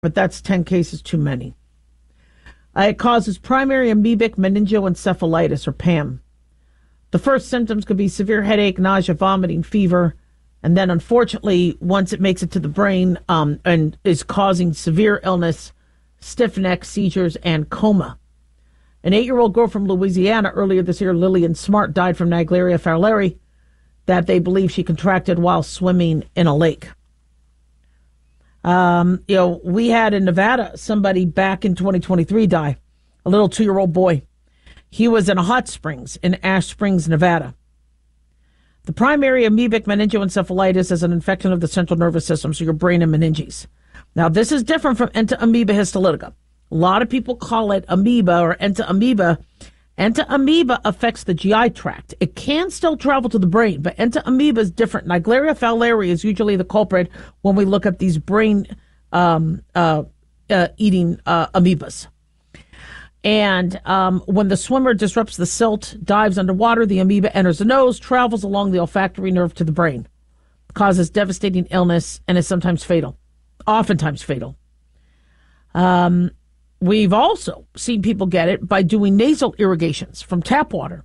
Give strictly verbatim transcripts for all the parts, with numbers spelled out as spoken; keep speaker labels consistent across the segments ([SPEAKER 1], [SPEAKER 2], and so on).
[SPEAKER 1] but that's ten cases too many. Uh, it causes primary amoebic meningoencephalitis, or PAM. The first symptoms could be severe headache, nausea, vomiting, fever, and then unfortunately, once it makes it to the brain um, and is causing severe illness, stiff neck, seizures, and coma. An eight-year-old girl from Louisiana earlier this year, Lillian Smart, died from Naegleria fowleri that they believe she contracted while swimming in a lake. Um, you know, we had in Nevada somebody back in twenty twenty-three die, a little two-year-old boy. He was in a hot springs in Ash Springs, Nevada. The primary amoebic meningoencephalitis is an infection of the central nervous system, so your brain and meninges. Now, this is different from entamoeba histolytica. A lot of people call it amoeba or entamoeba. Entamoeba affects the G I tract. It can still travel to the brain, but entamoeba is different. Naegleria fowleri is usually the culprit when we look at these brain um, uh, uh, eating uh, amoebas. And um, when the swimmer disrupts the silt, dives underwater, the amoeba enters the nose, travels along the olfactory nerve to the brain, causes devastating illness, and is sometimes fatal, oftentimes fatal. Um, we've also seen people get it by doing nasal irrigations from tap water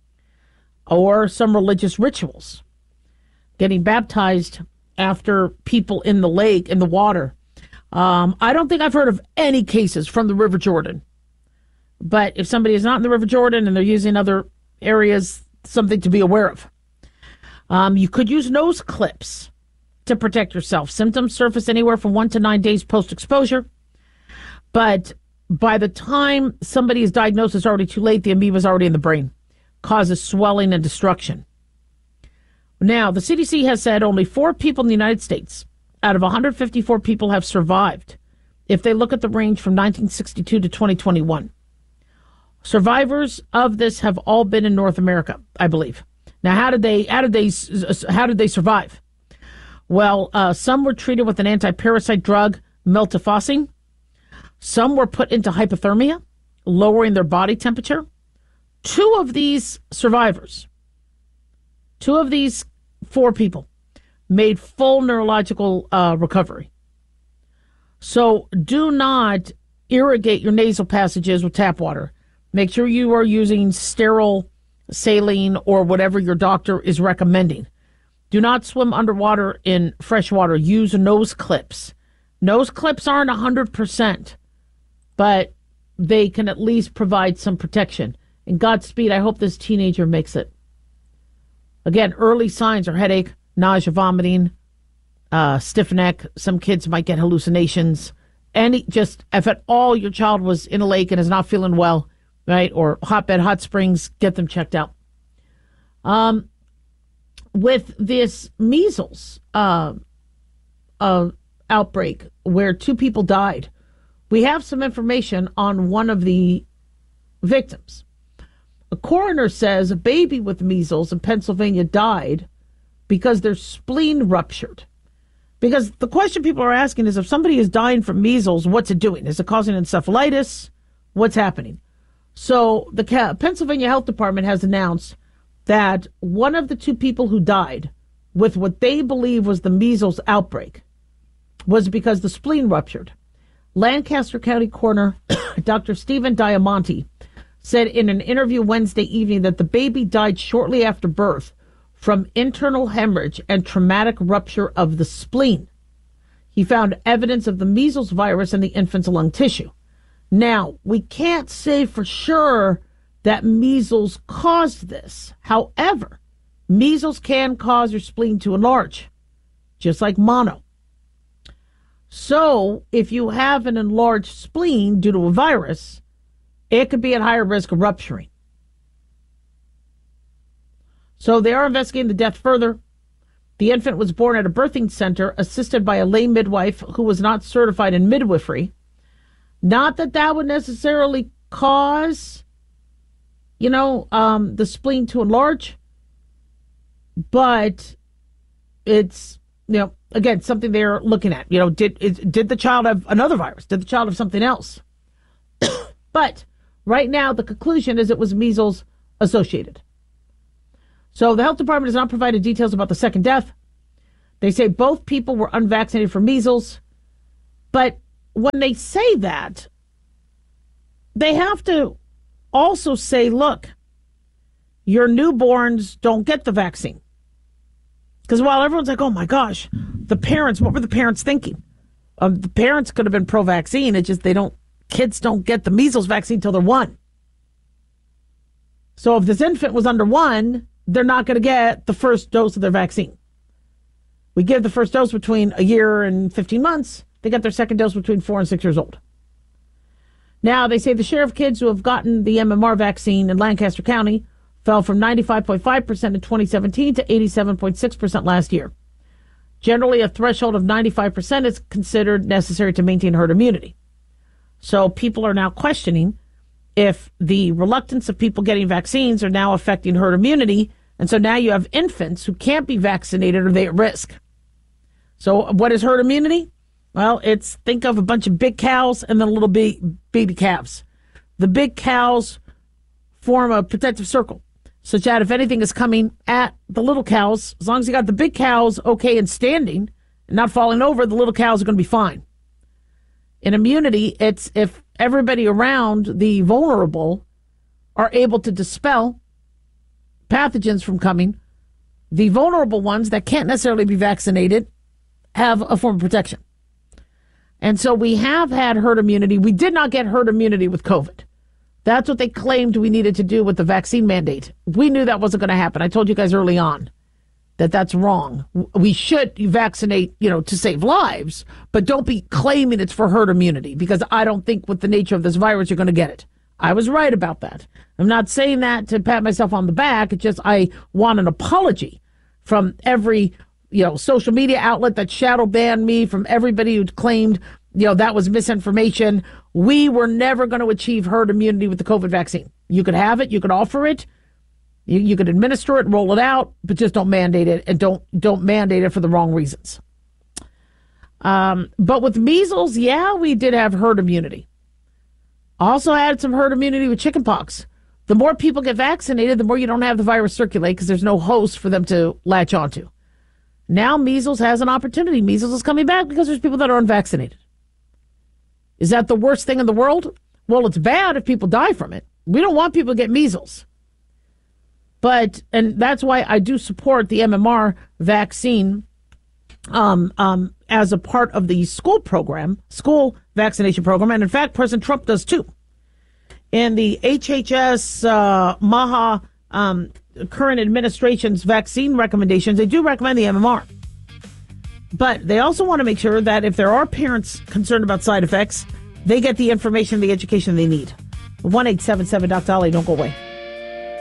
[SPEAKER 1] or some religious rituals, getting baptized after people in the lake, in the water. Um, I don't think I've heard of any cases from the River Jordan. But if somebody is not in the River Jordan and they're using other areas, something to be aware of. Um, you could use nose clips to protect yourself. Symptoms surface anywhere from one to nine days post-exposure. But by the time somebody is diagnosed, it's already too late. The amoeba is already in the brain. Causes swelling and destruction. Now, the C D C has said only four people in the United States out of one hundred fifty-four people have survived if they look at the range from nineteen sixty-two to twenty twenty-one. Survivors of this have all been in North America, I believe. Now, how did they how did they how did they survive? Well, uh, some were treated with an anti-parasite drug, miltefosine. Some were put into hypothermia, lowering their body temperature. Two of these survivors, two of these four people, made full neurological uh, recovery. So do not irrigate your nasal passages with tap water. Make sure you are using sterile saline or whatever your doctor is recommending. Do not swim underwater in fresh water. Use nose clips. Nose clips aren't one hundred percent, but they can at least provide some protection. And Godspeed, I hope this teenager makes it. Again, early signs are headache, nausea, vomiting, uh, stiff neck. Some kids might get hallucinations. Any, just if at all your child was in a lake and is not feeling well, right, or hotbed, hot springs, get them checked out. Um, with this measles uh, uh, outbreak where two people died, we have some information on one of the victims. A coroner says a baby with measles in Pennsylvania died because their spleen ruptured. Because the question people are asking is, if somebody is dying from measles, what's it doing? Is it causing encephalitis? What's happening? So the Pennsylvania Health Department has announced that one of the two people who died with what they believe was the measles outbreak was because the spleen ruptured. Lancaster County Coroner Doctor Stephen Diamante said in an interview Wednesday evening that the baby died shortly after birth from internal hemorrhage and traumatic rupture of the spleen. He found evidence of the measles virus in the infant's lung tissue. Now, we can't say for sure that measles caused this. However, measles can cause your spleen to enlarge, just like mono. So, if you have an enlarged spleen due to a virus, it could be at higher risk of rupturing. So, they are investigating the death further. The infant was born at a birthing center assisted by a lay midwife who was not certified in midwifery. Not that that would necessarily cause, you know, um, the spleen to enlarge, but it's, you know, again, something they're looking at. You know, did is, did the child have another virus? Did the child have something else? But right now, the conclusion is it was measles associated. So the health department has not provided details about the second death. They say both people were unvaccinated for measles, but when they say that, they have to also say, look, your newborns don't get the vaccine. Because while everyone's like, oh my gosh, the parents, what were the parents thinking? Um, the parents could have been pro-vaccine. It's just they don't, kids don't get the measles vaccine till they're one. So if this infant was under one, they're not going to get the first dose of their vaccine. We give the first dose between a year and fifteen months. They get their second dose between four and six years old. Now, they say the share of kids who have gotten the M M R vaccine in Lancaster County fell from ninety-five point five percent in twenty seventeen to eighty-seven point six percent last year. Generally, a threshold of ninety-five percent is considered necessary to maintain herd immunity. So people are now questioning if the reluctance of people getting vaccines are now affecting herd immunity. And so now you have infants who can't be vaccinated, or they at risk. So what is herd immunity? Well, it's, think of a bunch of big cows and then little baby, baby calves. The big cows form a protective circle, such that if anything is coming at the little cows, as long as you got the big cows okay and standing and not falling over, the little cows are going to be fine. In immunity, it's if everybody around the vulnerable are able to dispel pathogens from coming, the vulnerable ones that can't necessarily be vaccinated have a form of protection. And so we have had herd immunity. We did not get herd immunity with COVID. That's what they claimed we needed to do with the vaccine mandate. We knew that wasn't going to happen. I told you guys early on that that's wrong. We should vaccinate, you know, to save lives, but don't be claiming it's for herd immunity, because I don't think with the nature of this virus you're going to get it. I was right about that. I'm not saying that to pat myself on the back. It's just I want an apology from every, you know, social media outlet that shadow banned me, from everybody who claimed, you know, that was misinformation. We were never going to achieve herd immunity with the COVID vaccine. You could have it, you could offer it, you, you could administer it, roll it out, but just don't mandate it, and don't don't mandate it for the wrong reasons. Um, but with measles, yeah, we did have herd immunity. Also had some herd immunity with chickenpox. The more people get vaccinated, the more you don't have the virus circulate, because there's no host for them to latch onto. Now measles has an opportunity. Measles is coming back because there's people that are unvaccinated. Is that the worst thing in the world? Well, it's bad if people die from it. We don't want people to get measles. But, and that's why I do support the M M R vaccine um, um, as a part of the school program, school vaccination program. And in fact, President Trump does too. In the H H S uh, MAHA um, current administration's vaccine recommendations, they do recommend the M M R. But they also want to make sure that if there are parents concerned about side effects, they get the information, the education they need. one eight seven seven Doctor Ali, don't go away.